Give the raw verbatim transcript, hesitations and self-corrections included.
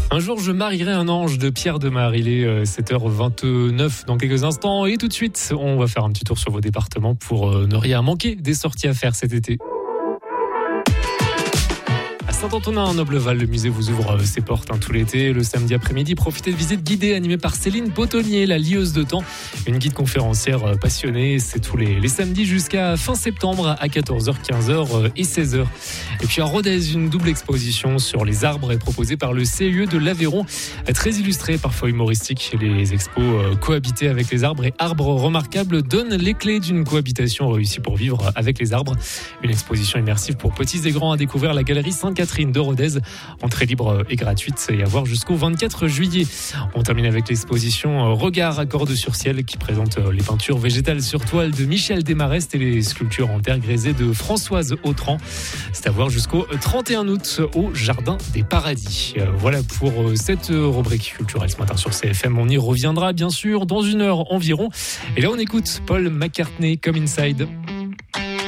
Un jour, je marierai un ange de Pierre Demar. Il est sept heures vingt-neuf dans quelques instants. Et tout de suite, on va faire un petit tour sur vos départements pour ne rien manquer des sorties à faire cet été. À Saint-Antonin-Nobleval, le musée vous ouvre ses portes hein, tout l'été. Le samedi après-midi, profitez de visites guidées animées par Céline Botonnier, la lieuse de temps. Une guide conférencière passionnée. C'est tous les, les samedis jusqu'à fin septembre à quatorze heures, quinze heures et seize heures. Et puis à Rodez, une double exposition sur les arbres est proposée par le C I E de l'Aveyron. Très illustrée, parfois humoristique. Les expos Cohabiter avec les arbres et Arbres remarquables donnent les clés d'une cohabitation réussie pour vivre avec les arbres. Une exposition immersive pour petits et grands à découvrir la galerie Sainte-Catherine de Rodez. Entrée libre et gratuite et à voir jusqu'au vingt-quatre juillet. On termine avec l'exposition Regard à corde sur ciel qui présente les peintures végétales sur toile de Michel Desmarest et les sculptures en terre grésée de Françoise Autran. C'est à voir jusqu'au trente et un août au Jardin des Paradis. Voilà pour cette rubrique culturelle ce matin sur C F M. On y reviendra bien sûr dans une heure environ. Et là on écoute Paul McCartney, Come Inside.